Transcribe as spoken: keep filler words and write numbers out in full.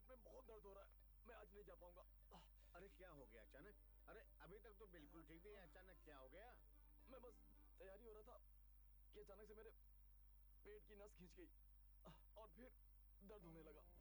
पेट में बहुत दर्द हो रहा है, मैं आज नहीं जा पाऊंगा। अरे क्या हो गया अचानक? अरे अभी तक तो बिल्कुल ठीक थी, अचानक क्या हो गया? मैं बस तैयारी हो रहा था कि अचानक से मेरे पेट की नस खींच गई और फिर दर्द होने लगा।